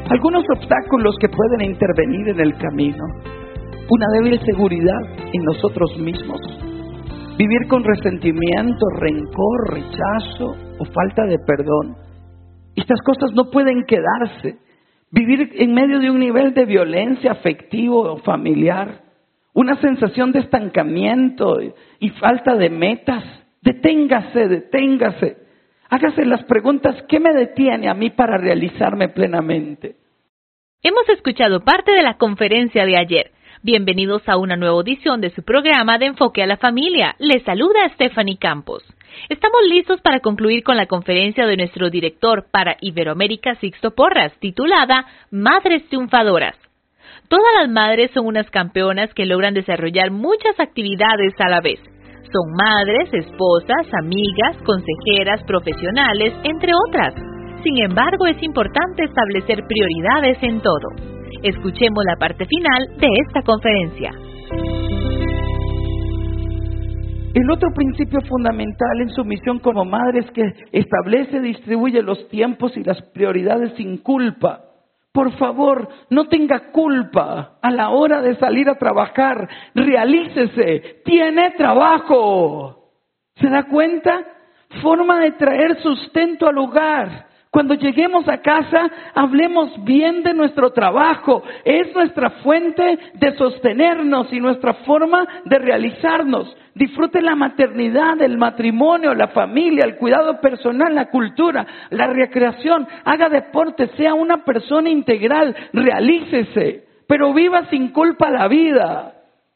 Algunos obstáculos que pueden intervenir en el camino. Una débil seguridad en nosotros mismos. Vivir con resentimiento, rencor, rechazo o falta de perdón. Estas cosas no pueden quedarse. Vivir en medio de un nivel de violencia afectivo o familiar. Una sensación de estancamiento y falta de metas. Deténgase. Hágase las preguntas: ¿qué me detiene a mí para realizarme plenamente? Hemos escuchado parte de la conferencia de ayer. Bienvenidos a una nueva edición de su programa de Enfoque a la Familia. Les saluda Stephanie Campos. Estamos listos para concluir con la conferencia de nuestro director para Iberoamérica, Sixto Porras, titulada Madres Triunfadoras. Todas las madres son unas campeonas que logran desarrollar muchas actividades a la vez. Son madres, esposas, amigas, consejeras, profesionales, entre otras. Sin embargo, es importante establecer prioridades en todo. Escuchemos la parte final de esta conferencia. El otro principio fundamental en su misión como madre es que establece, distribuye los tiempos y las prioridades sin culpa. Por favor, no tenga culpa a la hora de salir a trabajar. Realícese, tiene trabajo. ¿Se da cuenta? Forma de traer sustento al hogar. Cuando lleguemos a casa, hablemos bien de nuestro trabajo. Es nuestra fuente de sostenernos y nuestra forma de realizarnos. Disfrute la maternidad, el matrimonio, la familia, el cuidado personal, la cultura, la recreación. Haga deporte, sea una persona integral, realícese, pero viva sin culpa la vida.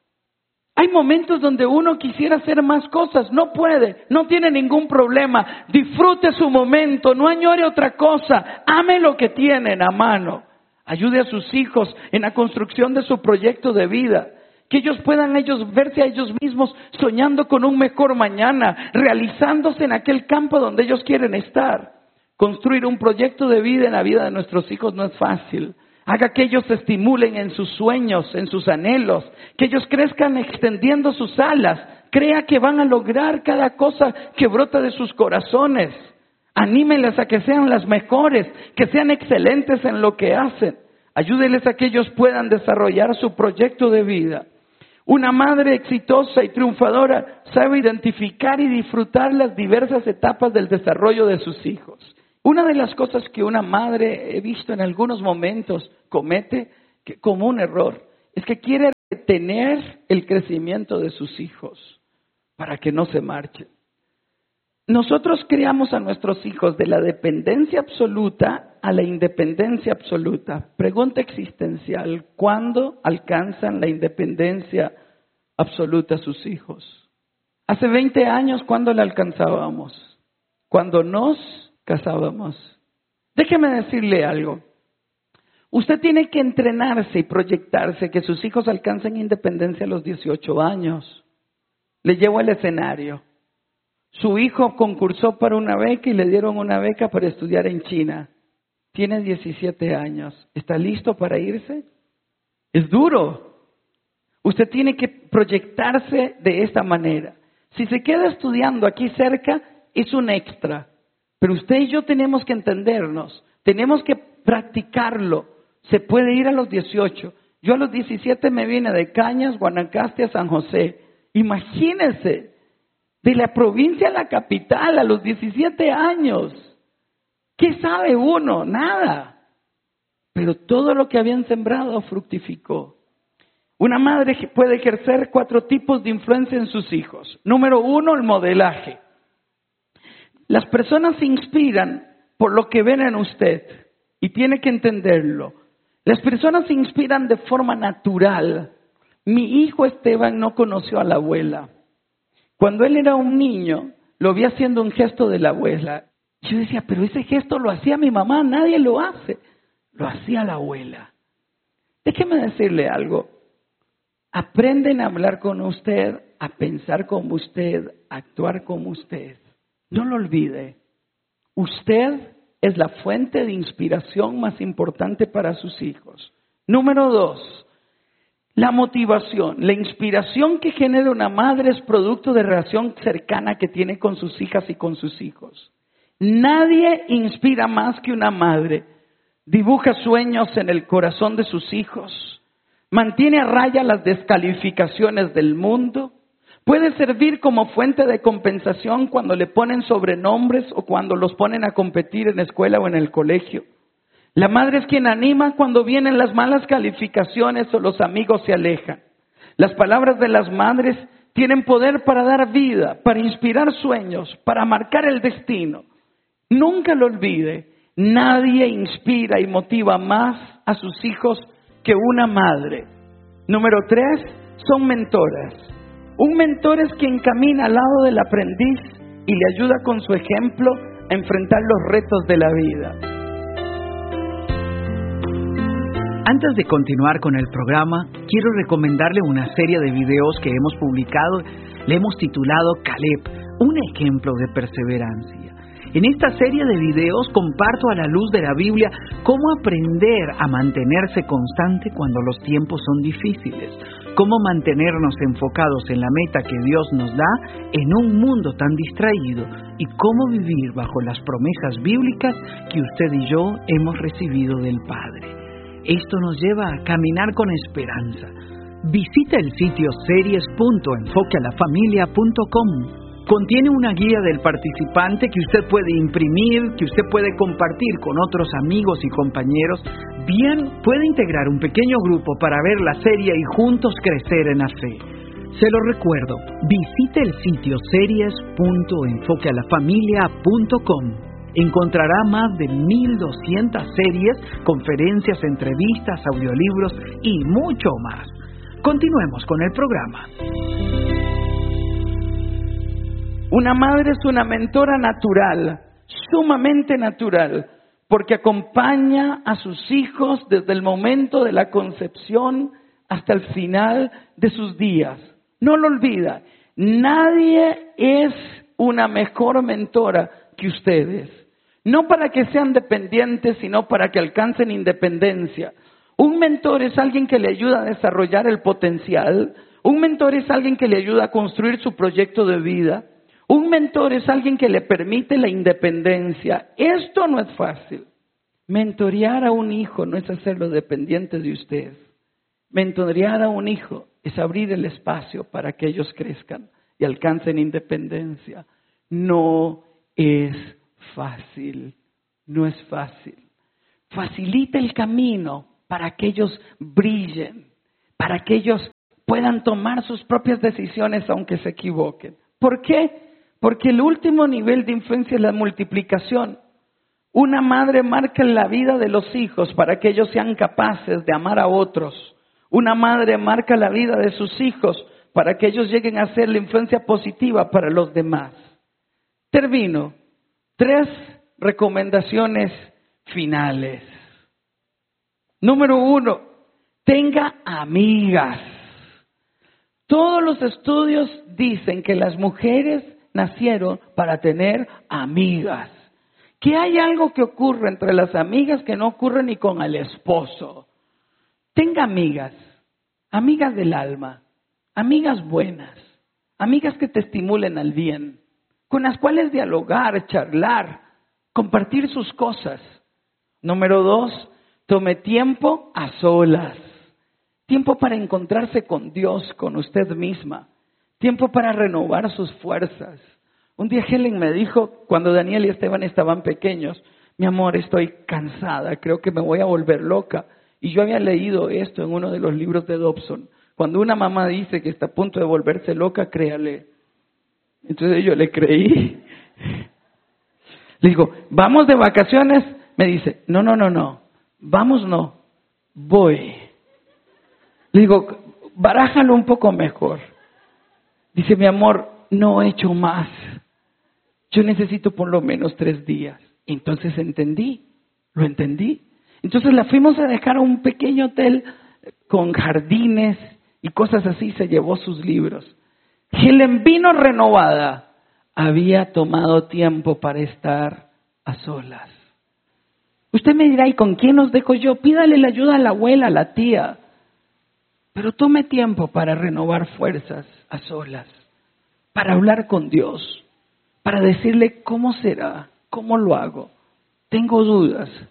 Hay momentos donde uno quisiera hacer más cosas, no puede, no tiene ningún problema. Disfrute su momento, no añore otra cosa, ame lo que tienen a mano. Ayude a sus hijos en la construcción de su proyecto de vida. Que ellos puedan verse a ellos mismos soñando con un mejor mañana, realizándose en aquel campo donde ellos quieren estar. Construir un proyecto de vida en la vida de nuestros hijos no es fácil. Haga que ellos se estimulen en sus sueños, en sus anhelos, que ellos crezcan extendiendo sus alas. Crea que van a lograr cada cosa que brota de sus corazones. Anímeles a que sean las mejores, que sean excelentes en lo que hacen. Ayúdeles a que ellos puedan desarrollar su proyecto de vida. Una madre exitosa y triunfadora sabe identificar y disfrutar las diversas etapas del desarrollo de sus hijos. Una de las cosas que una madre, he visto en algunos momentos, comete como un error, es que quiere retener el crecimiento de sus hijos para que no se marchen. Nosotros criamos a nuestros hijos de la dependencia absoluta a la independencia absoluta. Pregunta existencial: ¿cuándo alcanzan la independencia absoluta sus hijos? Hace 20 años, ¿cuándo la alcanzábamos? Cuando nos casábamos. Déjeme decirle algo. Usted tiene que entrenarse y proyectarse que sus hijos alcancen independencia a los 18 años. Le llevo al escenario. Su hijo concursó para una beca y le dieron una beca para estudiar en China. Tiene 17 años. ¿Está listo para irse? Es duro. Usted tiene que proyectarse de esta manera. Si se queda estudiando aquí cerca, es un extra. Pero usted y yo tenemos que entendernos. Tenemos que practicarlo. Se puede ir a los 18. Yo a los 17 me vine de Cañas, Guanacaste a San José. Imagínense. De la provincia a la capital a los 17 años. ¿Qué sabe uno? Nada. Pero todo lo que habían sembrado fructificó. Una madre puede ejercer 4 tipos de influencia en sus hijos. Número 1, el modelaje. Las personas se inspiran por lo que ven en usted y tiene que entenderlo. Las personas se inspiran de forma natural. Mi hijo Esteban no conoció a la abuela. Cuando él era un niño, lo vi haciendo un gesto de la abuela. Yo decía, pero ese gesto lo hacía mi mamá, nadie lo hace. Lo hacía la abuela. Déjeme decirle algo. Aprenden a hablar con usted, a pensar como usted, a actuar como usted. No lo olvide. Usted es la fuente de inspiración más importante para sus hijos. Número 2. La motivación, la inspiración que genera una madre es producto de relación cercana que tiene con sus hijas y con sus hijos. Nadie inspira más que una madre. dibuja sueños en el corazón de sus hijos, mantiene a raya las descalificaciones del mundo, puede servir como fuente de compensación cuando le ponen sobrenombres o cuando los ponen a competir en la escuela o en el colegio. La madre es quien anima cuando vienen las malas calificaciones o los amigos se alejan. Las palabras de las madres tienen poder para dar vida, para inspirar sueños, para marcar el destino. Nunca lo olvide, nadie inspira y motiva más a sus hijos que una madre. Número 3, son mentoras. Un mentor es quien camina al lado del aprendiz y le ayuda con su ejemplo a enfrentar los retos de la vida. Antes de continuar con el programa, quiero recomendarle una serie de videos que hemos publicado. Le hemos titulado Caleb, un ejemplo de perseverancia. En esta serie de videos comparto a la luz de la Biblia cómo aprender a mantenerse constante cuando los tiempos son difíciles, cómo mantenernos enfocados en la meta que Dios nos da en un mundo tan distraído y cómo vivir bajo las promesas bíblicas que usted y yo hemos recibido del Padre. Esto nos lleva a caminar con esperanza. Visita el sitio series.enfoquealafamilia.com. Contiene una guía del participante que usted puede imprimir, que usted puede compartir con otros amigos y compañeros. Bien, puede integrar un pequeño grupo para ver la serie y juntos crecer en la fe. Se lo recuerdo, visite el sitio series.enfoquealafamilia.com. Encontrará más de 1,200 series, conferencias, entrevistas, audiolibros y mucho más. Continuemos con el programa. Una madre es una mentora natural, sumamente natural, porque acompaña a sus hijos desde el momento de la concepción hasta el final de sus días. No lo olvida, nadie es una mejor mentora que ustedes. No para que sean dependientes, sino para que alcancen independencia. Un mentor es alguien que le ayuda a desarrollar el potencial. Un mentor es alguien que le ayuda a construir su proyecto de vida. Un mentor es alguien que le permite la independencia. Esto no es fácil. Mentorear a un hijo no es hacerlo dependiente de usted. Mentorear a un hijo es abrir el espacio para que ellos crezcan y alcancen independencia. No es fácil, no es fácil. Facilita el camino para que ellos brillen, para que ellos puedan tomar sus propias decisiones aunque se equivoquen. ¿Por qué? Porque el último nivel de influencia es la multiplicación. Una madre marca la vida de los hijos para que ellos sean capaces de amar a otros. Una madre marca la vida de sus hijos para que ellos lleguen a ser la influencia positiva para los demás. Termino. 3 recomendaciones finales. Número 1, tenga amigas. Todos los estudios dicen que las mujeres nacieron para tener amigas. Que hay algo que ocurre entre las amigas que no ocurre ni con el esposo. Tenga amigas, amigas del alma, amigas buenas, amigas que te estimulen al bien, con las cuales dialogar, charlar, compartir sus cosas. Número 2, tome tiempo a solas. Tiempo para encontrarse con Dios, con usted misma. Tiempo para renovar sus fuerzas. Un día Helen me dijo, cuando Daniel y Esteban estaban pequeños, mi amor, estoy cansada, creo que me voy a volver loca. Y yo había leído esto en uno de los libros de Dobson. Cuando una mamá dice que está a punto de volverse loca, créale. Entonces yo le creí. Le digo, ¿vamos de vacaciones? Me dice, no, vamos no, voy. Le digo, barájalo un poco mejor. Dice, mi amor, no he hecho más. Yo necesito por lo menos 3 días. Entonces lo entendí. Entonces la fuimos a dejar a un pequeño hotel con jardines y cosas así, se llevó sus libros. Helen vino renovada. Había tomado tiempo para estar a solas. Usted me dirá, ¿y con quién os dejo yo? Pídale la ayuda a la abuela, a la tía. Pero tome tiempo para renovar fuerzas a solas, para hablar con Dios, para decirle cómo será, cómo lo hago. Tengo dudas,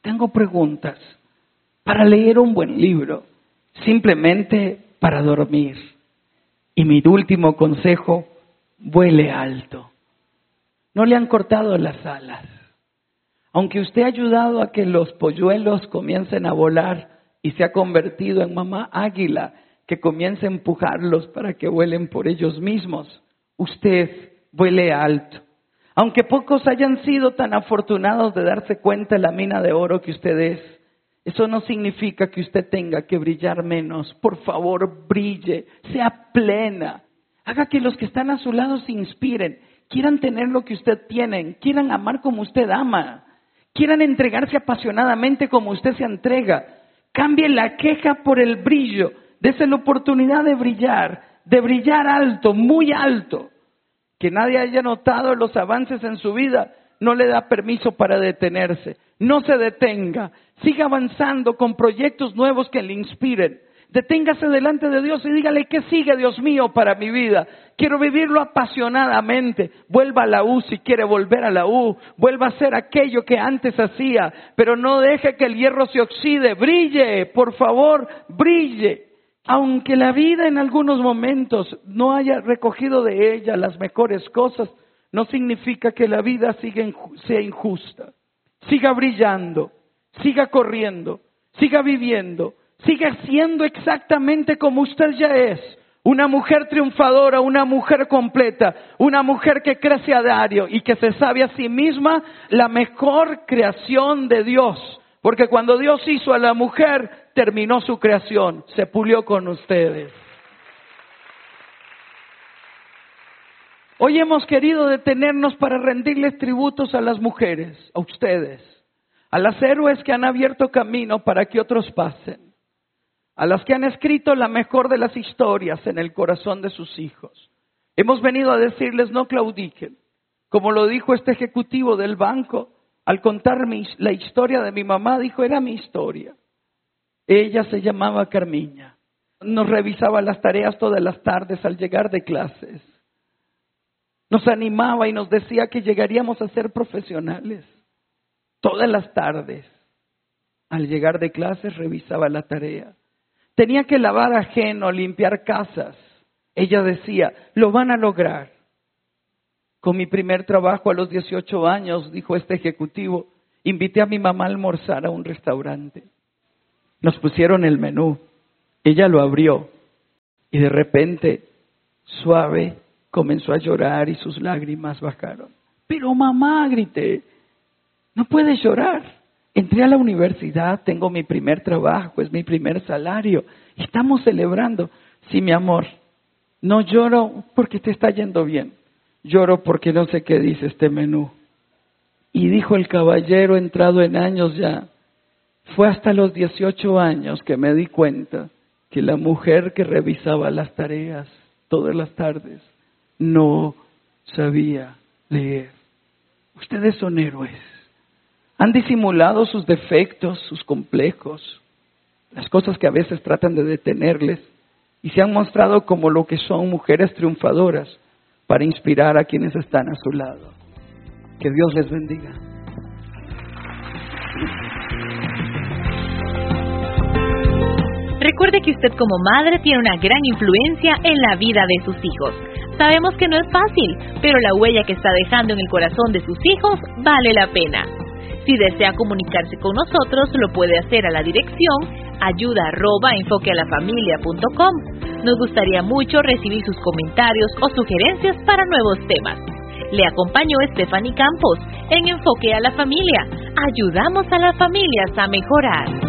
tengo preguntas, para leer un buen libro, simplemente para dormir. Y mi último consejo, vuele alto. No le han cortado las alas. Aunque usted ha ayudado a que los polluelos comiencen a volar y se ha convertido en mamá águila que comience a empujarlos para que vuelen por ellos mismos, usted vuele alto. Aunque pocos hayan sido tan afortunados de darse cuenta de la mina de oro que usted es, eso no significa que usted tenga que brillar menos. Por favor, brille, sea plena. Haga que los que están a su lado se inspiren, quieran tener lo que usted tiene, quieran amar como usted ama, quieran entregarse apasionadamente como usted se entrega. Cambie la queja por el brillo, dése la oportunidad de brillar alto, muy alto. Que nadie haya notado los avances en su vida no le da permiso para detenerse. No se detenga, siga avanzando con proyectos nuevos que le inspiren. Deténgase delante de Dios y dígale: ¿qué sigue, Dios mío, para mi vida? Quiero vivirlo apasionadamente. Vuelva a la U si quiere volver a la U. Vuelva a hacer aquello que antes hacía, pero no deje que el hierro se oxide. Brille, por favor, brille. Aunque la vida en algunos momentos no haya recogido de ella las mejores cosas, no significa que la vida sea injusta. Siga brillando, siga corriendo, siga viviendo, siga siendo exactamente como usted ya es. Una mujer triunfadora, una mujer completa, una mujer que crece a diario y que se sabe a sí misma la mejor creación de Dios. Porque cuando Dios hizo a la mujer, terminó su creación, se pulió con ustedes. Hoy hemos querido detenernos para rendirles tributos a las mujeres, a ustedes, a las héroes que han abierto camino para que otros pasen, a las que han escrito la mejor de las historias en el corazón de sus hijos. Hemos venido a decirles: no claudiquen. Como lo dijo este ejecutivo del banco, al contar la historia de mi mamá, dijo: era mi historia. Ella se llamaba Carmiña. Nos revisaba las tareas todas las tardes al llegar de clases. Nos animaba y nos decía que llegaríamos a ser profesionales. Todas las tardes, al llegar de clases, revisaba la tarea. Tenía que lavar ajeno, limpiar casas. Ella decía: lo van a lograr. Con mi primer trabajo a los 18 años, dijo este ejecutivo, invité a mi mamá a almorzar a un restaurante. Nos pusieron el menú. Ella lo abrió y de repente, suave, comenzó a llorar y sus lágrimas bajaron. Pero mamá, grité, no puedes llorar. Entré a la universidad, tengo mi primer trabajo, es mi primer salario. Estamos celebrando. Sí, mi amor, no lloro porque te está yendo bien. Lloro porque no sé qué dice este menú. Y dijo el caballero, entrado en años ya, fue hasta los 18 años que me di cuenta que la mujer que revisaba las tareas todas las tardes no sabía leer. Ustedes son héroes. Han disimulado sus defectos, sus complejos, las cosas que a veces tratan de detenerles, y se han mostrado como lo que son, mujeres triunfadoras, para inspirar a quienes están a su lado. Que Dios les bendiga. Recuerde que usted como madre tiene una gran influencia en la vida de sus hijos. Sabemos que no es fácil, pero la huella que está dejando en el corazón de sus hijos vale la pena. Si desea comunicarse con nosotros, lo puede hacer a la dirección ayuda@enfoquealafamilia.com. Nos gustaría mucho recibir sus comentarios o sugerencias para nuevos temas. Le acompañó Stephanie Campos en Enfoque a la Familia. Ayudamos a las familias a mejorar.